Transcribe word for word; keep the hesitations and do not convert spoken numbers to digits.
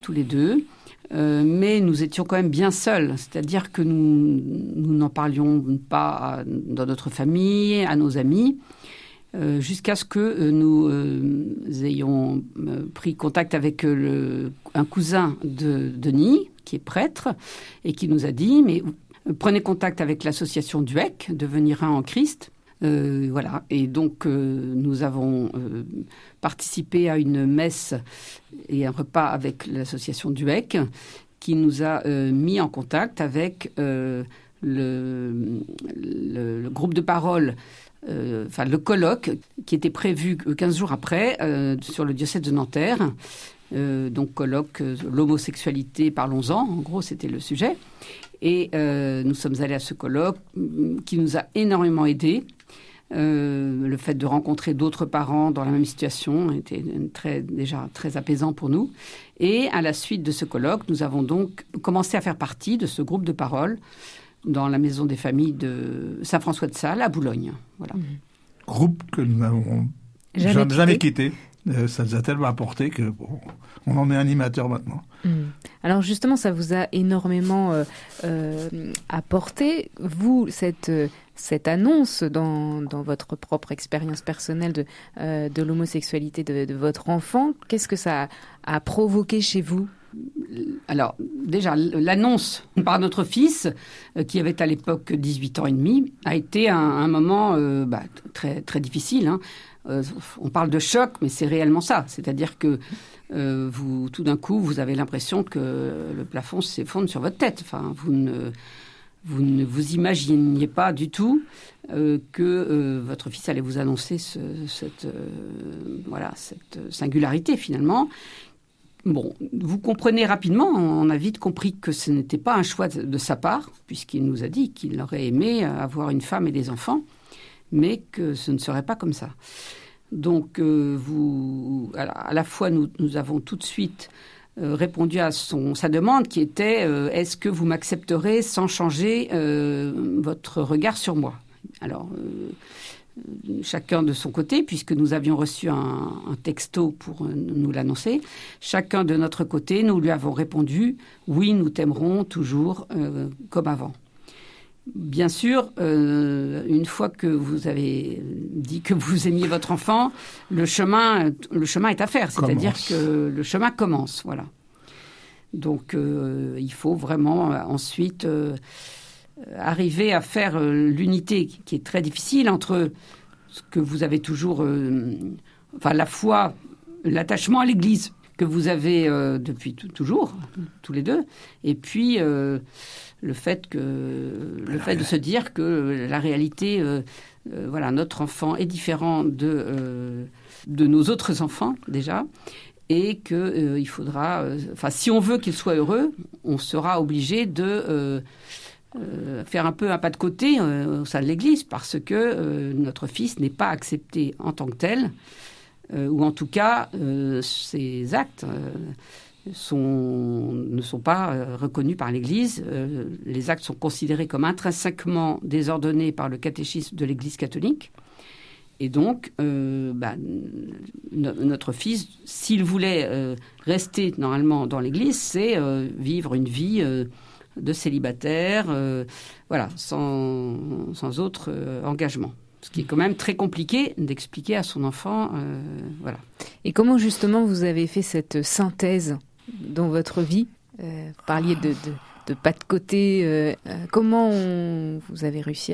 tous les deux. Euh, mais nous étions quand même bien seuls, c'est-à-dire que nous, nous n'en parlions pas à, dans notre famille, à nos amis, euh, jusqu'à ce que euh, nous euh, ayons euh, pris contact avec euh, le, un cousin de Denis, qui est prêtre, et qui nous a dit « mais euh, prenez contact avec l'association D U E C, Devenir un en Christ ». Euh, voilà, et donc euh, nous avons euh, participé à une messe et un repas avec l'association D U E C qui nous a euh, mis en contact avec euh, le, le, le groupe de parole, euh, enfin le colloque qui était prévu quinze jours après euh, sur le diocèse de Nanterre. Euh, donc colloque euh, l'homosexualité, parlons-en, en gros c'était le sujet. Et euh, nous sommes allés à ce colloque qui nous a énormément aidés. Euh, le fait de rencontrer d'autres parents dans la même situation était très, déjà très apaisant pour nous. Et à la suite de ce colloque, nous avons donc commencé à faire partie de ce groupe de parole dans la maison des familles de Saint-François-de-Sales à Boulogne. Voilà. Groupe que nous n'avons jamais, jamais, jamais quitté. Euh, ça nous a tellement apporté que bon, on en est animateur maintenant. Mmh. Alors justement, ça vous a énormément euh, euh, apporté, vous, cette, euh, cette annonce dans, dans votre propre expérience personnelle de, euh, de l'homosexualité de, de votre enfant. Qu'est-ce que ça a, a provoqué chez vous ? Alors, déjà, l'annonce par notre fils, euh, qui avait à l'époque dix-huit ans et demi, a été un, un moment euh, bah, très, très difficile, hein. Euh, on parle de choc, mais c'est réellement ça. C'est-à-dire que euh, vous, tout d'un coup, vous avez l'impression que le plafond s'effondre sur votre tête. Enfin, vous ne vous, ne vous imaginiez pas du tout euh, que euh, votre fils allait vous annoncer ce, cette, euh, voilà, cette singularité, finalement. Bon, vous comprenez rapidement, on a vite compris que ce n'était pas un choix de, de sa part, puisqu'il nous a dit qu'il aurait aimé avoir une femme et des enfants, mais que ce ne serait pas comme ça. Donc, euh, vous, alors, à la fois, nous, nous avons tout de suite euh, répondu à son, sa demande qui était euh, « Est-ce que vous m'accepterez sans changer euh, votre regard sur moi ?» Alors, euh, chacun de son côté, puisque nous avions reçu un, un texto pour euh, nous l'annoncer, chacun de notre côté, nous lui avons répondu « Oui, nous t'aimerons toujours euh, comme avant ». Bien sûr, euh, une fois que vous avez dit que vous aimiez votre enfant, le chemin, le chemin est à faire. C'est-à-dire commence. que le chemin commence, voilà. Donc, euh, il faut vraiment euh, ensuite euh, arriver à faire euh, l'unité qui est très difficile entre ce que vous avez toujours, euh, enfin, la foi, l'attachement à l'Église que vous avez euh, depuis t- toujours, tous les deux, et puis euh, le fait que le fait de se dire que la réalité, euh, euh, voilà, notre enfant est différent de euh, de nos autres enfants déjà, et que euh, il faudra, enfin, euh, si on veut qu'il soit heureux, on sera obligé de euh, euh, faire un peu un pas de côté euh, au sein de l'Église, parce que euh, notre fils n'est pas accepté en tant que tel. Euh, ou en tout cas, euh, ces actes euh, sont, ne sont pas euh, reconnus par l'Église. Euh, les actes sont considérés comme intrinsèquement désordonnés par le catéchisme de l'Église catholique. Et donc, euh, bah, no- notre fils, s'il voulait euh, rester normalement dans l'Église, c'est euh, vivre une vie euh, de célibataire, euh, voilà, sans, sans autre euh, engagement. Ce qui est quand même très compliqué d'expliquer à son enfant, euh, voilà. Et comment justement vous avez fait cette synthèse dans votre vie ? euh, Vous parliez de, de, de pas de côté. Euh, euh, comment on- vous avez réussi